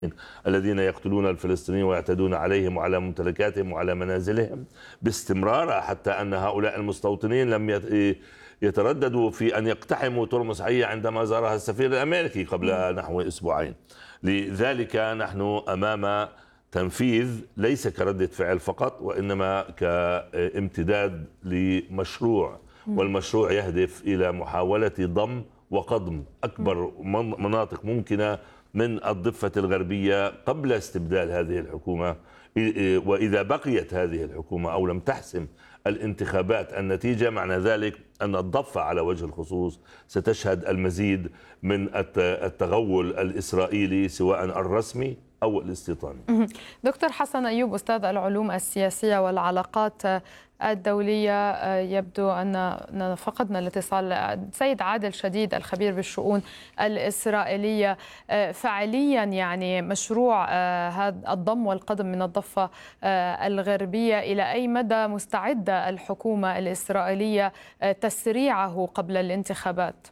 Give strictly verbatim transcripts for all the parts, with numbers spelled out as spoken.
الذين يقتلون الفلسطينيين ويعتدون عليهم وعلى ممتلكاتهم وعلى منازلهم باستمرار، حتى أن هؤلاء المستوطنين لم يترددوا في أن يقتحموا ترمس عية عندما زارها السفير الأمريكي قبل نحو أسبوعين. لذلك نحن أمام تنفيذ ليس كردة فعل فقط، وإنما كامتداد لمشروع، والمشروع يهدف إلى محاولة ضم وقضم أكبر مناطق ممكنة من الضفة الغربية قبل استبدال هذه الحكومة. وإذا بقيت هذه الحكومة أو لم تحسم الانتخابات النتيجة، معنى ذلك أن الضفة على وجه الخصوص ستشهد المزيد من التغول الإسرائيلي سواء الرسمي أو الاستيطاني. دكتور حسن أيوب، أستاذ العلوم السياسية والعلاقات الدولية، يبدو أن فقدنا الاتصال. سيد عادل شديد الخبير بالشؤون الإسرائيلية، فعليا يعني مشروع هذا الضم والقدم من الضفة الغربية، إلى أي مدى مستعدة الحكومة الإسرائيلية تسريعه قبل الانتخابات؟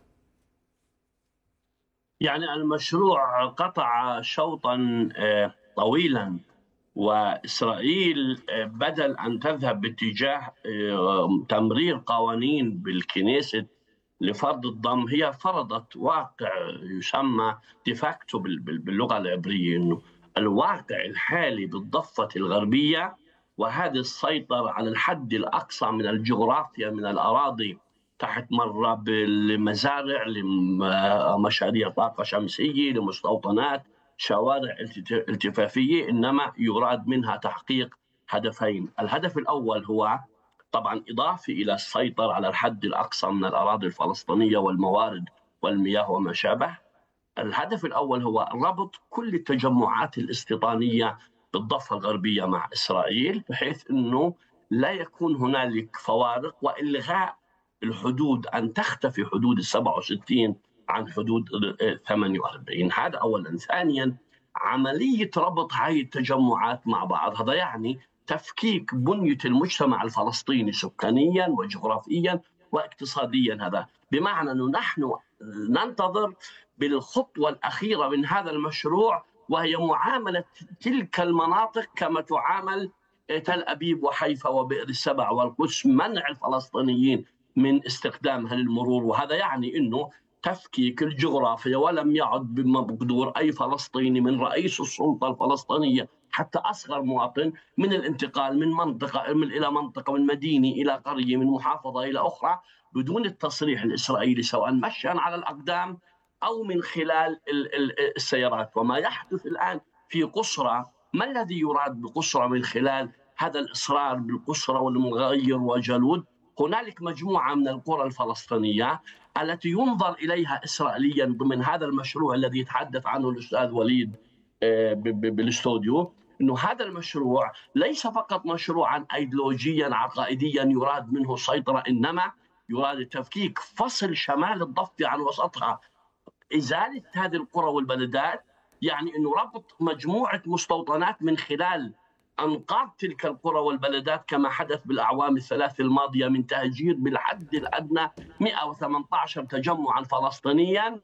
يعني المشروع قطع شوطا طويلا، وإسرائيل بدل أن تذهب باتجاه تمرير قوانين بالكنيست لفرض الضم، هي فرضت واقع يسمى ديفاكتو باللغة العبرية، إنه الواقع الحالي بالضفة الغربية، وهذه السيطرة على الحد الأقصى من الجغرافيا، من الأراضي تحت مرة بالمزارع لمشاريع طاقة شمسية، لمستوطنات، شوارع التفافية، إنما يراد منها تحقيق هدفين. الهدف الأول هو طبعا إضافي إلى السيطرة على الحد الأقصى من الأراضي الفلسطينية والموارد والمياه وما شابه. الهدف الأول هو ربط كل التجمعات الاستيطانية بالضفة الغربية مع إسرائيل، بحيث أنه لا يكون هنالك فوارق، وإلغاء الحدود، أن تختفي حدود السبعة وستين عن حدود ثمانية وأربعين. هذا أولا. ثانيا، عملية ربط هذه التجمعات مع بعض، هذا يعني تفكيك بنية المجتمع الفلسطيني سكانيا وجغرافيا واقتصاديا. هذا بمعنى أنه نحن ننتظر بالخطوة الأخيرة من هذا المشروع، وهي معاملة تلك المناطق كما تعامل تل أبيب وحيفا وبئر السبع والقدس، منع الفلسطينيين من استخدامها للمرور. وهذا يعني أنه تفكيك الجغرافيا، ولم يعد بمقدور أي فلسطيني من رئيس السلطة الفلسطينية حتى أصغر مواطن من الانتقال من منطقة من إلى منطقة، من مدينة إلى قرية، من محافظة إلى أخرى، بدون التصريح الإسرائيلي، سواء مشيا على الأقدام أو من خلال السيارات. وما يحدث الآن في قصرى، ما الذي يراد بقصرى من خلال هذا الإصرار بالقصرى والمغير وجالود؟ هنالك مجموعة من القرى الفلسطينية التي ينظر إليها إسرائيليا ضمن هذا المشروع الذي يتحدث عنه الأستاذ وليد بالاستوديو، أنه هذا المشروع ليس فقط مشروعا أيديولوجيا عقائديا يراد منه السيطرة، إنما يراد تفكيك، فصل شمال الضفة عن وسطها، إزالة هذه القرى والبلدات، يعني أنه ربط مجموعة مستوطنات من خلال أنقاض تلك القرى والبلدات، كما حدث بالأعوام الثلاث الماضية من تهجير بالحد الأدنى مئة وثمانية عشر تجمعا فلسطينيا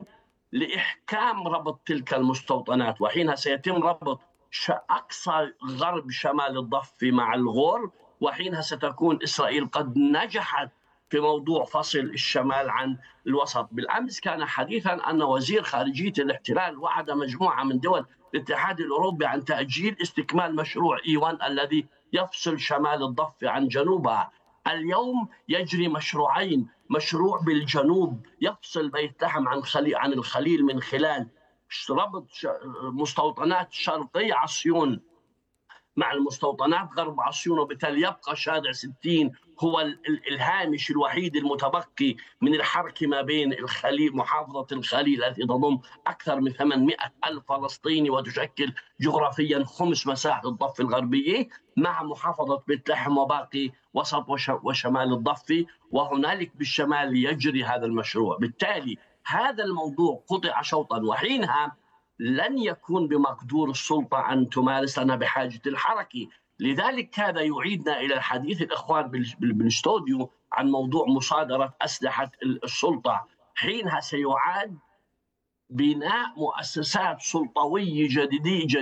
لإحكام ربط تلك المستوطنات. وحينها سيتم ربط أقصى غرب شمال الضفة مع الغور، وحينها ستكون إسرائيل قد نجحت في موضوع فصل الشمال عن الوسط. بالأمس كان حديثا أن وزير خارجية الاحتلال وعد مجموعة من دول الاتحاد الأوروبي عن تأجيل استكمال مشروع إيوان الذي يفصل شمال الضفة عن جنوبها. اليوم يجري مشروعين، مشروع بالجنوب يفصل بيت لحم عن خليل عن الخليل من خلال ربط مستوطنات شرقي عصيون مع المستوطنات غرب عصيون، وبالتالي يبقى شارع ستين هو الهامش الوحيد المتبقي من الحركة ما بين الخليل، محافظة الخليل التي تضم أكثر من ثمانمئة ألف فلسطيني وتشكل جغرافيا خمس مساحة الضفة الغربية، مع محافظة بيت لحم وباقي وسط وشمال الضفة، وهنالك بالشمال يجري هذا المشروع. بالتالي هذا الموضوع قطع شوطا، وحينها لن يكون بمقدور السلطة أن تمارس، لنا بحاجة الحركة. لذلك هذا يعيدنا إلى الحديث الإخوان بالاستوديو عن موضوع مصادرة أسلحة السلطة. حينها سيعاد بناء مؤسسات سلطوية جديدة